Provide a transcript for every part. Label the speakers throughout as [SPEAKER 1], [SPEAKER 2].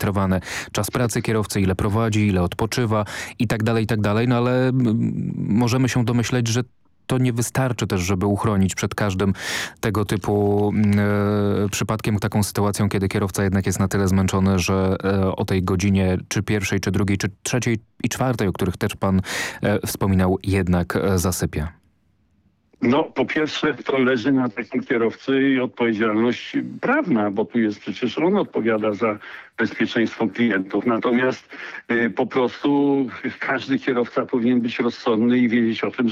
[SPEAKER 1] zarejestrowany czas pracy kierowcy, ile prowadzi, ile odpoczywa i tak dalej, no ale możemy się domyśleć, że to nie wystarczy też, żeby uchronić przed każdym tego typu przypadkiem, taką sytuacją, kiedy kierowca jednak jest na tyle zmęczony, że o tej godzinie czy pierwszej, czy drugiej, czy trzeciej i czwartej, o których też pan wspominał, jednak zasypia.
[SPEAKER 2] No, po pierwsze, to leży na takim kierowcy odpowiedzialność prawna, bo tu jest przecież on odpowiada za bezpieczeństwo klientów. Natomiast po prostu każdy kierowca powinien być rozsądny i wiedzieć o tym,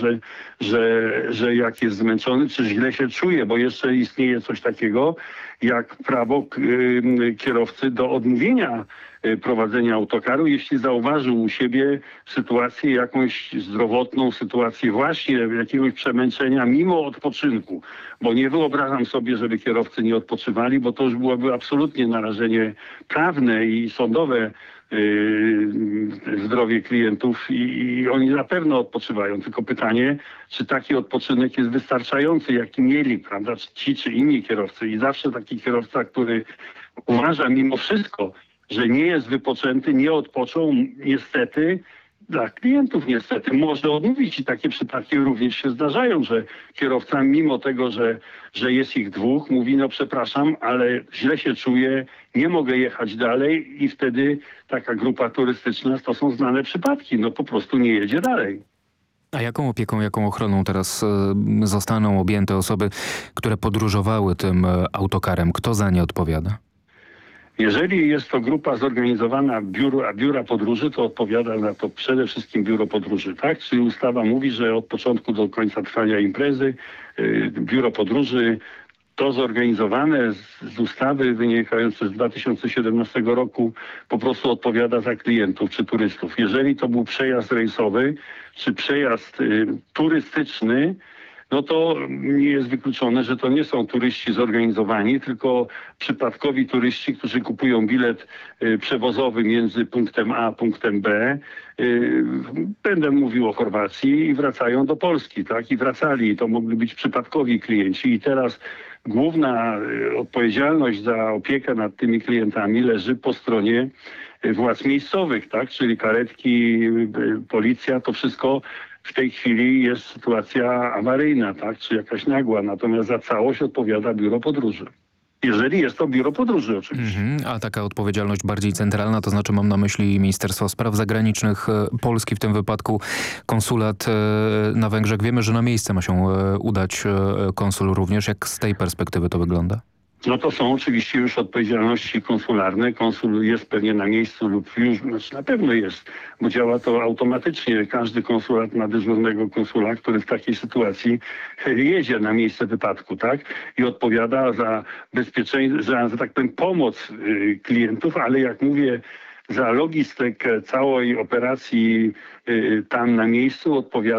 [SPEAKER 2] że jak jest zmęczony, czy źle się czuje, bo jeszcze istnieje coś takiego jak prawo kierowcy do odmówienia prowadzenia autokaru, jeśli zauważył u siebie sytuację jakąś zdrowotną, sytuację właśnie jakiegoś przemęczenia mimo odpoczynku. Bo nie wyobrażam sobie, żeby kierowcy nie odpoczywali, bo to już byłoby absolutnie narażenie prawne i sądowe zdrowie klientów i oni na pewno odpoczywają. Tylko pytanie, czy taki odpoczynek jest wystarczający, jaki mieli, prawda, ci czy inni kierowcy. I zawsze taki kierowca, który uważa mimo wszystko, że nie jest wypoczęty, nie odpoczął, niestety, dla klientów niestety może odmówić i takie przypadki również się zdarzają, że kierowca mimo tego, że jest ich dwóch, mówi no przepraszam, ale źle się czuję, nie mogę jechać dalej i wtedy taka grupa turystyczna, to są znane przypadki, no po prostu nie jedzie dalej.
[SPEAKER 1] A jaką opieką, jaką ochroną teraz zostaną objęte osoby, które podróżowały tym autokarem? Kto za nie odpowiada?
[SPEAKER 2] Jeżeli jest to grupa zorganizowana biura podróży, to odpowiada na to przede wszystkim biuro podróży, tak? Czyli ustawa mówi, że od początku do końca trwania imprezy biuro podróży to zorganizowane z ustawy wynikającej z 2017 roku po prostu odpowiada za klientów czy turystów. Jeżeli to był przejazd rejsowy czy przejazd turystyczny, no to nie jest wykluczone, że to nie są turyści zorganizowani, tylko przypadkowi turyści, którzy kupują bilet przewozowy między punktem A a punktem B. Będę mówił o Chorwacji i wracają do Polski, tak? I wracali. To mogli być przypadkowi klienci. I teraz główna odpowiedzialność za opiekę nad tymi klientami leży po stronie władz miejscowych, tak? Czyli karetki, policja, to wszystko w tej chwili jest sytuacja awaryjna, tak, czy jakaś nagła, natomiast za całość odpowiada biuro podróży. Jeżeli jest to biuro podróży oczywiście.
[SPEAKER 1] A taka odpowiedzialność bardziej centralna, to znaczy mam na myśli Ministerstwo Spraw Zagranicznych Polski, w tym wypadku konsulat na Węgrzech. Wiemy, że na miejsce ma się udać konsul również. Jak z tej perspektywy to wygląda?
[SPEAKER 2] No to są oczywiście już odpowiedzialności konsularne. Konsul jest pewnie na miejscu lub już, znaczy na pewno jest, bo działa to automatycznie. Każdy konsulat ma dyżurnego konsula, który w takiej sytuacji jedzie na miejsce wypadku, tak? I odpowiada za bezpieczeństwo, za tak powiem pomoc klientów, ale jak mówię, za logistykę całej operacji tam na miejscu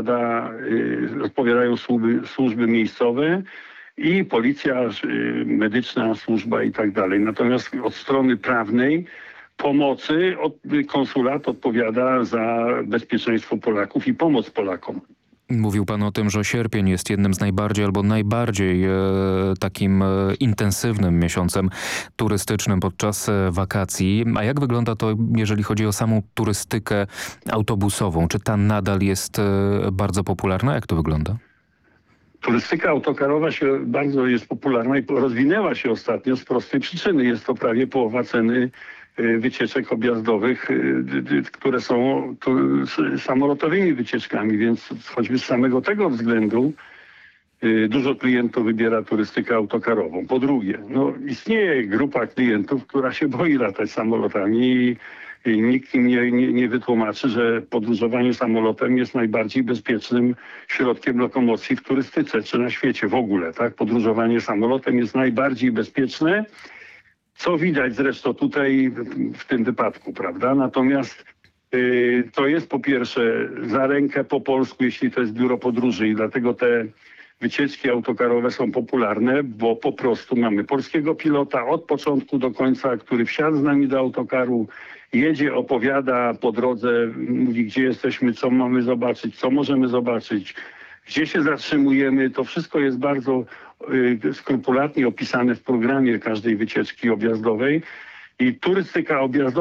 [SPEAKER 2] odpowiadają służby miejscowe, i policja, medyczna służba i tak dalej. Natomiast od strony prawnej pomocy konsulat odpowiada za bezpieczeństwo Polaków i pomoc Polakom.
[SPEAKER 1] Mówił pan o tym, że sierpień jest jednym z najbardziej albo najbardziej takim intensywnym miesiącem turystycznym podczas wakacji. A jak wygląda to, jeżeli chodzi o samą turystykę autobusową? Czy ta nadal jest bardzo popularna? Jak to wygląda?
[SPEAKER 2] Turystyka autokarowa bardzo jest popularna i rozwinęła się ostatnio z prostej przyczyny. Jest to prawie połowa ceny wycieczek objazdowych, które są samolotowymi wycieczkami, więc choćby z samego tego względu dużo klientów wybiera turystykę autokarową. Po drugie, no, istnieje grupa klientów, która się boi latać samolotami i nikt im nie wytłumaczy, że podróżowanie samolotem jest najbardziej bezpiecznym środkiem lokomocji w turystyce, czy na świecie w ogóle. Tak? Podróżowanie samolotem jest najbardziej bezpieczne, co widać zresztą tutaj w tym wypadku, prawda? Natomiast to jest po pierwsze za rękę po polsku, jeśli to jest biuro podróży i dlatego te wycieczki autokarowe są popularne, bo po prostu mamy polskiego pilota od początku do końca, który wsiadł z nami do autokaru, jedzie, opowiada po drodze, mówi gdzie jesteśmy, co mamy zobaczyć, co możemy zobaczyć, gdzie się zatrzymujemy. To wszystko jest bardzo skrupulatnie opisane w programie każdej wycieczki objazdowej i turystyka objazdowa